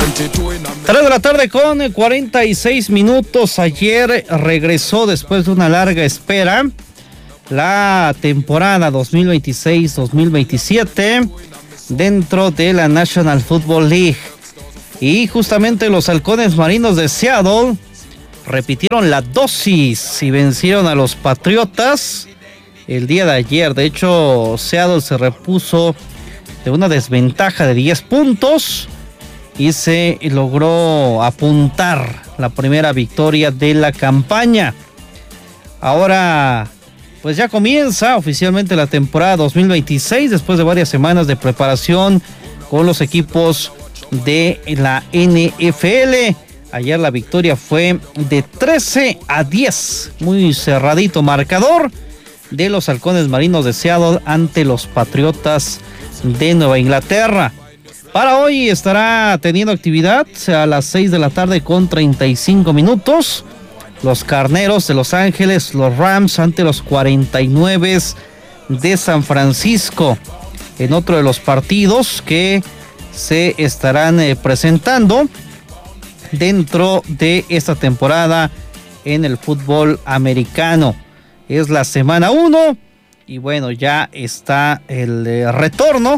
3 de la tarde con 46 minutos. Ayer regresó después de una larga espera la temporada 2026-2027 dentro de la National Football League. Y justamente los Halcones Marinos de Seattle repitieron la dosis y vencieron a los Patriotas el día de ayer. De hecho, Seattle se repuso de una desventaja de 10 puntos y se logró apuntar la primera victoria de la campaña. Ahora, pues ya comienza oficialmente la temporada 2026 después de varias semanas de preparación con los equipos de la NFL. Ayer la victoria fue de 13-10, muy cerradito marcador de los Halcones Marinos de Seattle ante los Patriotas de Nueva Inglaterra. Para hoy estará teniendo actividad a las 6 de la tarde con 35 minutos. Los Carneros de Los Ángeles, los Rams ante los 49 de San Francisco. En otro de los partidos que se estarán presentando dentro de esta temporada en el fútbol americano. Es la semana 1 y bueno, ya está el retorno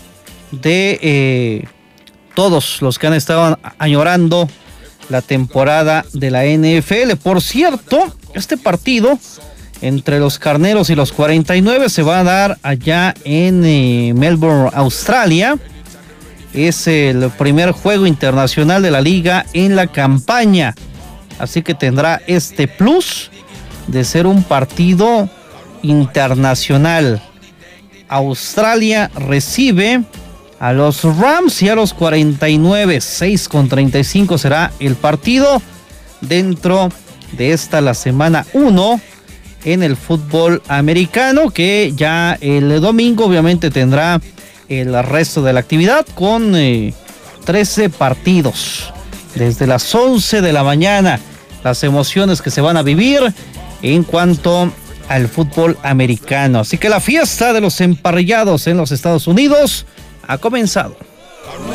de todos los que han estado añorando la temporada de la NFL. Por cierto, este partido entre los Carneros y los 49 se va a dar allá en Melbourne, Australia. Es el primer juego internacional de la liga en la campaña, así que tendrá este plus de ser un partido internacional. Australia recibe a los Rams y a los 49, 6:35 será el partido dentro de esta la semana 1 en el fútbol americano, que ya el domingo obviamente tendrá el resto de la actividad con 13 partidos desde las 11 de la mañana. Las emociones que se van a vivir en cuanto al fútbol americano. Así que la fiesta de los emparrillados en los Estados Unidos ha comenzado.